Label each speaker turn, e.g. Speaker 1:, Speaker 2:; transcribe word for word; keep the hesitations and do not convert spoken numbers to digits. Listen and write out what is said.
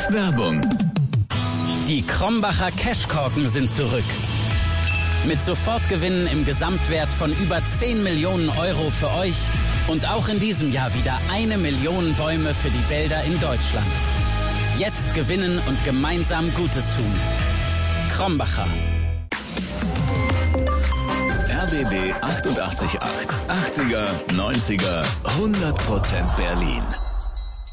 Speaker 1: Werbung.
Speaker 2: Die Krombacher Cashkorken sind zurück. Mit Sofortgewinnen im Gesamtwert von über zehn Millionen Euro für euch und auch in diesem Jahr wieder eine Million Bäume für die Wälder in Deutschland. Jetzt gewinnen und gemeinsam Gutes tun. Krombacher.
Speaker 1: R B B achtundachtzig Komma acht. achtziger, neunziger, hundert Prozent Berlin.